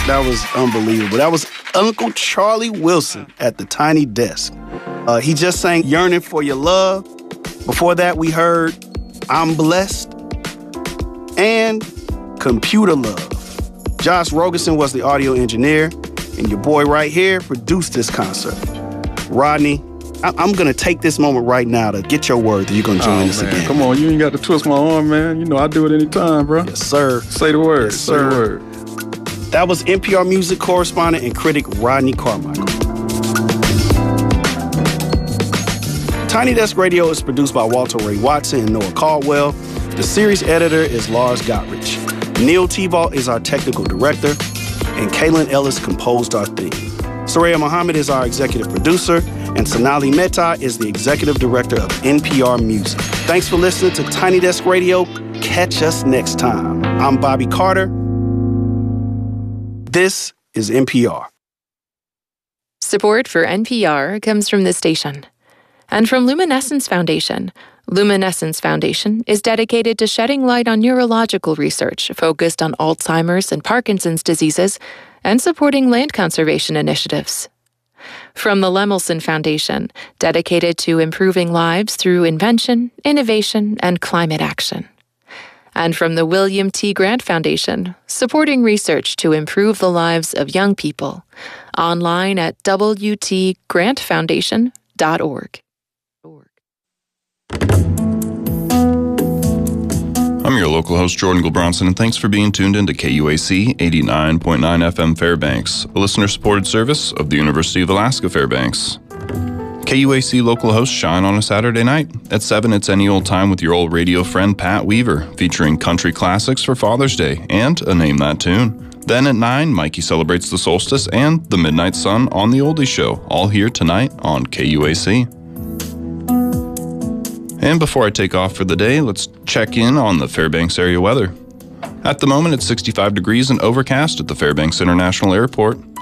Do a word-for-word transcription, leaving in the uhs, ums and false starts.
That was unbelievable. That was Uncle Charlie Wilson at the Tiny Desk. Uh, he just sang Yearning for Your Love. Before that, we heard I'm Blessed and Computer Love. Josh Rogerson was the audio engineer, and your boy right here produced this concert. Rodney, I- I'm going to take this moment right now to get your word that you're going to join oh, us man. again. Come on, you ain't got to twist my arm, man. You know I do it anytime, bro. Yes, sir. Say the word. Yes, Say sir. the word. That was N P R music correspondent and critic Rodney Carmichael. Tiny Desk Radio is produced by Walter Ray Watson and Noah Caldwell. The series editor is Lars Gottrich. Neil Tebow is our technical director, and Kaylin Ellis composed our theme. Soraya Muhammad is our executive producer, and Sonali Mehta is the executive director of N P R Music. Thanks for listening to Tiny Desk Radio. Catch us next time. I'm Bobby Carter. This is N P R. Support for N P R comes from this station and from Luminescence Foundation. Luminescence Foundation is dedicated to shedding light on neurological research focused on Alzheimer's and Parkinson's diseases and supporting land conservation initiatives. From the Lemelson Foundation, dedicated to improving lives through invention, innovation, and climate action. And from the William T. Grant Foundation, supporting research to improve the lives of young people. Online at w t grant foundation dot org. I'm your local host, Jordan Gilbronson, and thanks for being tuned in to K U A C eighty-nine point nine F M Fairbanks, a listener-supported service of the University of Alaska Fairbanks. K U A C local hosts shine on a Saturday night. At seven, it's Any Old Time with your old radio friend Pat Weaver, featuring country classics for Father's Day and a Name That Tune. Then at nine, Mikey celebrates the solstice and the Midnight Sun on The Oldies Show, all here tonight on K U A C. And before I take off for the day, let's check in on the Fairbanks area weather. At the moment, it's sixty-five degrees and overcast at the Fairbanks International Airport.